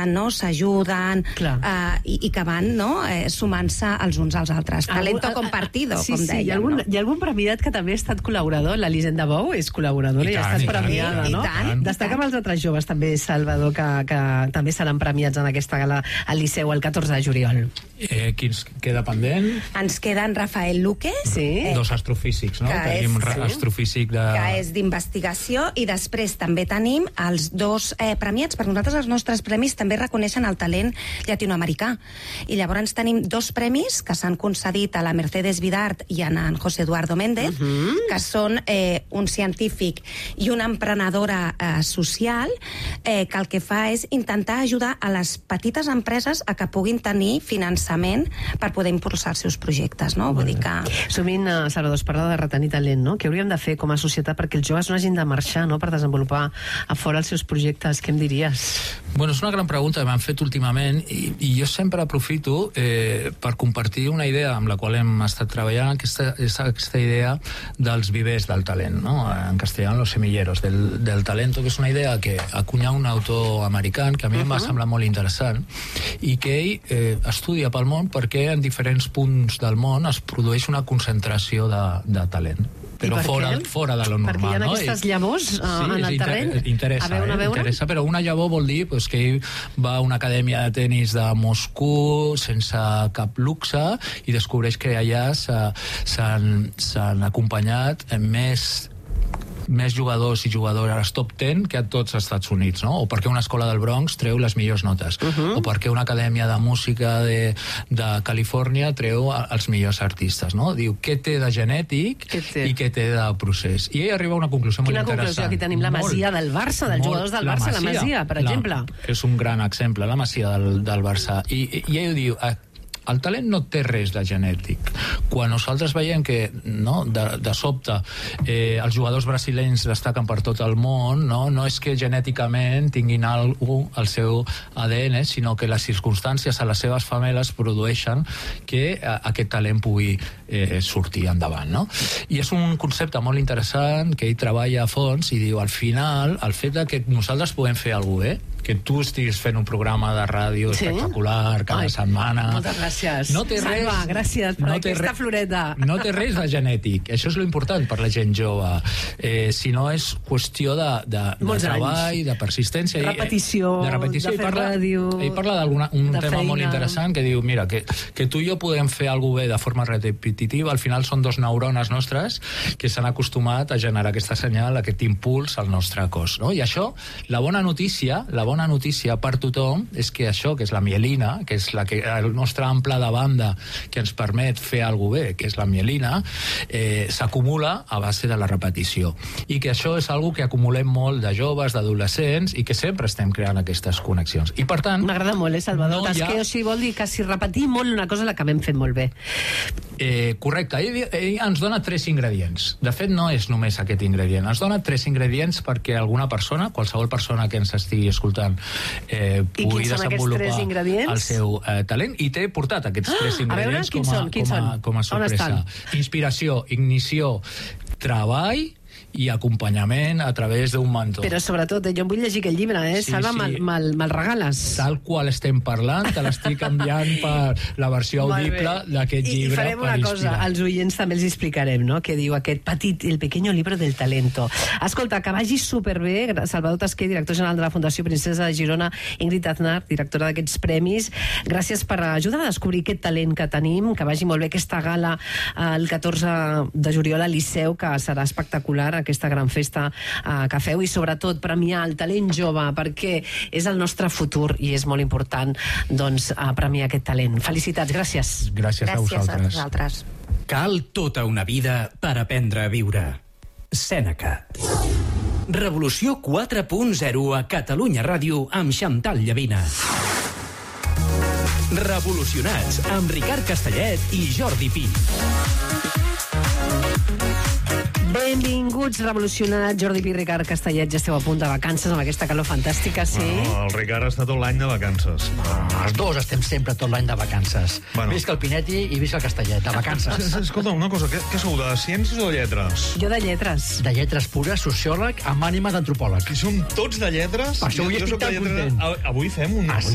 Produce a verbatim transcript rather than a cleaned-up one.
s'apoyen, no? S'ajuden, eh, i, i que van, no? eh, sumant-se els uns als altres. Talento compartido, sí, com sí, dèiem. Hi ha algun, no? hi ha algun premiat que també ha estat col·laborador. L'Elisenda Bou és col·laboradora i, i ha estat premiada, no? Destaca amb els altres joves també, Salvador, que, que també seran premiats en aquesta gala al Liceu el catorze de juliol. Eh, qui ens queda pendent? Ens queden Rafael Luque, sí. eh, dos astrofísics, no? Que Tenim és- sí. astrofísic de... que és d'investigació, i després també tenim els dos eh, premiats, perquè nosaltres els nostres premis també reconeixen el talent llatinoamericà. I llavors tenim dos premis que s'han concedit a la Mercedes Vidart i a en José Eduardo Méndez, uh-huh. que són eh, un científic i una emprenedora eh, social, eh, que el que fa és intentar ajudar a les petites empreses a que puguin tenir finançament per poder impulsar els seus projectes, no? Vull dir que... Sovint, eh, Salvador, es parla de retenir talent, no? Què hauríem de fer com a societat perquè els joves no hagin de marxar, no?, per desenvolupar a fora els seus projectes? Què em diries? Bueno, és una gran pregunta que m'han fet últimament i, i jo sempre aprofito eh, per compartir una idea amb la qual hem estat treballant, aquesta, aquesta idea dels vivers del talent, no? En castellà, los semilleros del, del talento, que és una idea que acunya un autor americà que a mi uh-huh. em va semblar molt interessant i que ell eh, estudia pel món perquè en diferents punts del món es produeix una concentració de, de talent, però fora, fora de lo normal. Perquè hi ha no? aquestes I, llavors uh, sí, en el terreny? Interessa, a veure, a eh? veure. interessa, però una llavor vol dir pues, que ell va a una acadèmia de tenis de Moscou sense cap luxe i descobreix que allà s'han acompanyat més més jugadors i jugadores top deu que a tots els Estats Units, no? O perquè una escola del Bronx treu les millors notes, uh-huh. o perquè una acadèmia de música de, de Califòrnia treu els millors artistes, no? Diu, què té de genètic té? I què té de procés. I ell arriba a una conclusió Quina molt interessant. Conclusió? Aquí tenim la Masia molt, del Barça, dels jugadors del la Barça, Masia, la Masia, per exemple. La, és un gran exemple, la Masia del, del Barça. I, i ell diu, el talent no té res de genètic. Quan nosaltres veiem que no, de, de sobte eh, els jugadors brasilenys destaquen per tot el món, no, no és que genèticament tinguin algú al seu A D N, sinó que les circumstàncies a les seves famílies produeixen que a, aquest talent pugui eh, sortir endavant, no? I és un concepte molt interessant que ell treballa a fons i diu, al final, el fet de que nosaltres puguem fer alguna cosa bé, que tu estiguis fent un programa de ràdio sí? espectacular cada Ai, setmana. Moltes gràcies. No té res, Salva, gràcies per no aquesta res, floreta. No té res de genètic. Això és lo important per la gent jove. Eh, si no és qüestió de, de, de treball, anys. de persistència. Repetició, de, repetició, de fer parla, ràdio. Ell parla d'un tema feina. molt interessant que diu, mira, que, que tu i jo podem fer alguna bé de forma repetitiva, al final són dos neurones nostres que s'han acostumat a generar aquesta senyal, aquest impuls al nostre cos, no? I això, la bona notícia, la bona Una notícia per tothom és que això, que és la mielina, que és la que, el nostre ample de banda que ens permet fer alguna bé, que és la mielina, eh, s'acumula a base de la repetició. I que això és algo que acumulem molt de joves, d'adolescents, i que sempre estem creant aquestes connexions. I per tant... M'agrada molt, eh, Salvador? No ha... que o sigui, vol dir que si repetim molt una cosa l'acabem fent molt bé. Eh, correcte. Ell, ell ens dona tres ingredients. De fet, no és només aquest ingredient. Ens dona tres ingredients perquè alguna persona, qualsevol persona que ens estigui escoltant, eh, pugui desenvolupar el seu eh, talent, i t'he portat aquests ah, tres ingredients com a, com a, com a sorpresa. Inspiració, ignició, treball i acompanyament a través d'un mentor. Però sobretot, jo em vull llegir aquest llibre, eh? Sí, Salva, sí. me'l mal, mal regales. Tal qual estem parlant, te l'estic enviant per la versió audible d'aquest llibre. I farem una cosa, als oients també els explicarem, no?, què diu aquest petit, el pequeño libro del talento. Escolta, que vagi superbé, Salvador Tasqué, director general de la Fundació Princesa de Girona, Ingrid Aznar, directora d'aquests premis, gràcies per ajudar a descobrir aquest talent que tenim, que vagi molt bé aquesta gala el catorze de juliol al Liceu, que serà espectacular, aquesta gran festa eh, que feu, i sobretot premiar el talent jove, perquè és el nostre futur i és molt important, doncs, a premiar aquest talent. Felicitats, gràcies. Gràcies, gràcies a vosaltres. A vosaltres. Cal tota una vida per aprendre a viure. Sèneca. Revolució quatre punt zero a Catalunya Ràdio amb Xantal Llavina. Revolucionats amb Ricard Castellet i Jordi Pi. Benvinguts, revolucionats. Jordi Pi, Ricard Castellet, ja esteu a punt de vacances amb aquesta calor fantàstica, sí? No, el Ricard està tot l'any de vacances. No, els dos estem sempre tot l'any de vacances. Bueno. Visca el Pinetti i visca el Castellet, de vacances. Escolta, una cosa, què, què sou, de ciències o de lletres? Jo de lletres. De lletres pures, sociòleg amb ànima d'antropòleg. I som tots de lletres? Per això avui estic tan content. Avui fem un... Ah, sí?